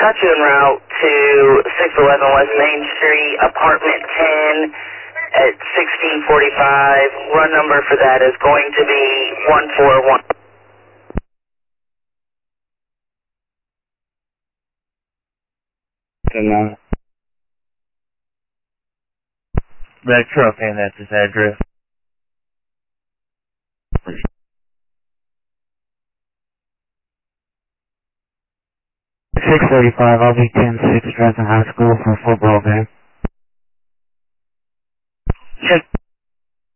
got you en route to 611 West Main Street, apartment 10 at 1645. Run number for that is going to be 141. That truck and that's his address. 6:35, I'll be 10-6 Dresden High School for a football game. Check.